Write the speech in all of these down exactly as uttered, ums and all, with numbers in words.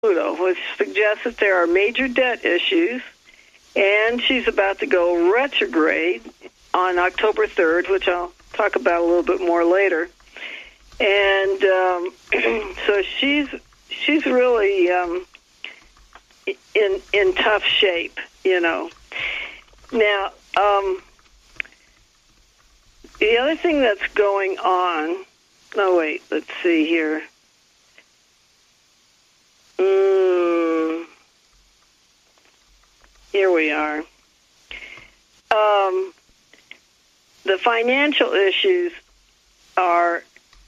Pluto, which suggests that there are major debt issues, and she's about to go retrograde on October third, which I'll talk about a little bit more later. And um, so she's she's really um, in in tough shape, you know. Now, um, the other thing that's going on. Oh wait, let's see here. Mm, here we are. Um, the financial issues are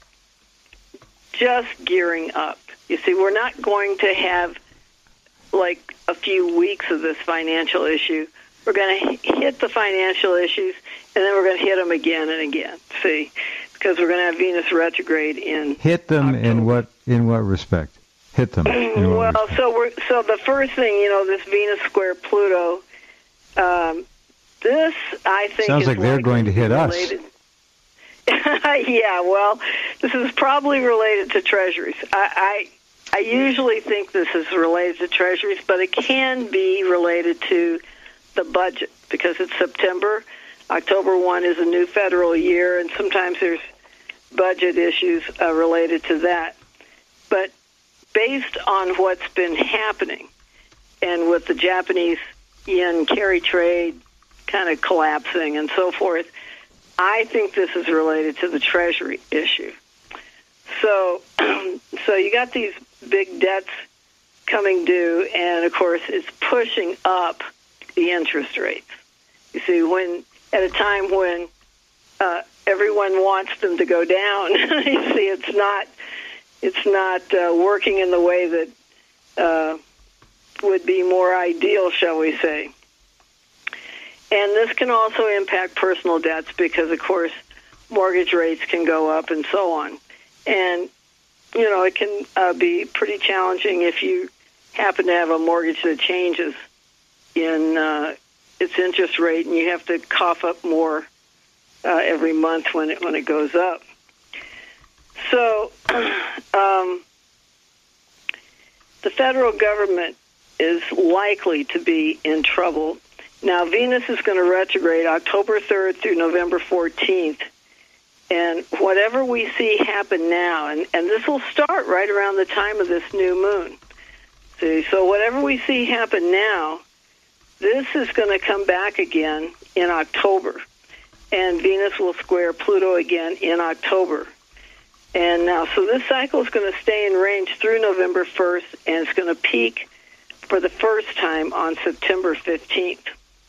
just gearing up. You see, we're not going to have like a few weeks of this financial issue. We're going to hit the financial issues, and then we're going to hit them again and again. See, because we're going to have Venus retrograde in hit them October. in what in what respect? Hit them. In what well, respect? so we're so the first thing, you know, this Venus square Pluto. Um, this I think sounds is like they're going to hit related. us. Yeah, well, this is probably related to treasuries. I, I I usually think this is related to treasuries, but it can be related to the budget because it's September. October first is a new federal year, and sometimes there's budget issues uh, related to that. But based on what's been happening, and with the Japanese yen carry trade kind of collapsing and so forth, I think this is related to the Treasury issue. So, so you got these big debts coming due, and of course, it's pushing up the interest rates. You see, when at a time when uh, everyone wants them to go down, you see, it's not it's not uh, working in the way that uh, would be more ideal, shall we say. And this can also impact personal debts because, of course, mortgage rates can go up and so on. And, you know, it can uh, be pretty challenging if you happen to have a mortgage that changes in uh, its interest rate and you have to cough up more uh, every month when it when it goes up. So um, the federal government is likely to be in trouble. Now, Venus is going to retrograde October third through November fourteenth. And whatever we see happen now, and, and this will start right around the time of this new moon. See, so whatever we see happen now, this is going to come back again in October. And Venus will square Pluto again in October. And now, so this cycle is going to stay in range through November first, and it's going to peak for the first time on September fifteenth.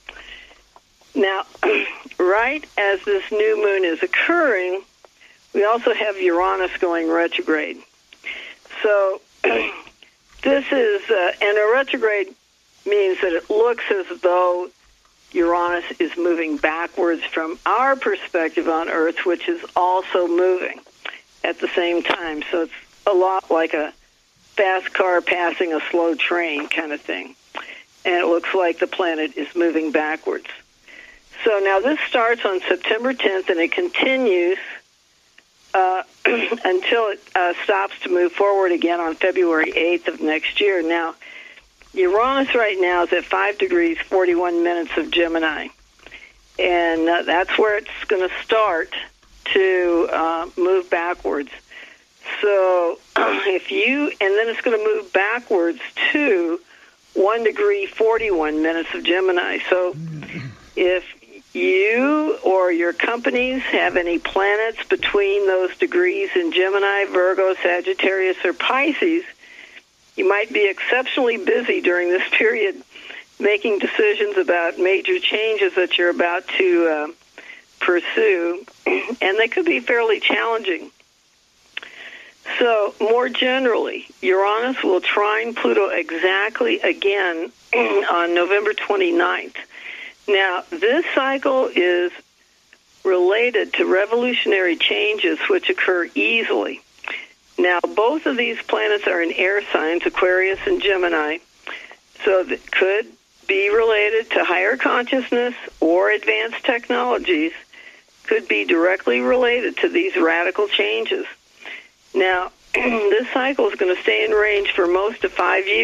Now, right as this new moon is occurring, we also have Uranus going retrograde. So this is, uh, and a retrograde means that it looks as though Uranus is moving backwards from our perspective on Earth, which is also moving at the same time. So it's a lot like a fast car passing a slow train kind of thing. And it looks like the planet is moving backwards. So now this starts on September tenth, and it continues uh, until it uh, stops to move forward again on February eighth of next year. Now, Uranus right now is at five degrees, forty-one minutes of Gemini. And uh, that's where it's going to start to uh, move backwards. So if you, and then it's going to move backwards to one degree, forty-one minutes of Gemini. So if you or your companies have any planets between those degrees in Gemini, Virgo, Sagittarius, or Pisces, you might be exceptionally busy during this period making decisions about major changes that you're about to uh, pursue, and they could be fairly challenging. So, more generally, Uranus will trine Pluto exactly again on November twenty-ninth. Now, this cycle is related to revolutionary changes which occur easily. Now, both of these planets are in air signs, Aquarius and Gemini, so that could be related to higher consciousness or advanced technologies, could be directly related to these radical changes. Now, this cycle is going to stay in range for most of five years.